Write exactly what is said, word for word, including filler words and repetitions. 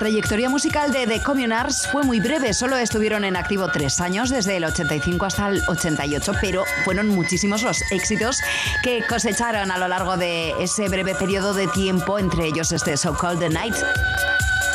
trayectoria musical de The Communards fue muy breve, solo estuvieron en activo tres años, desde el ochenta y cinco hasta el ochenta y ocho, pero fueron muchísimos los éxitos que cosecharon a lo largo de ese breve periodo de tiempo, entre ellos este So Cold the Night.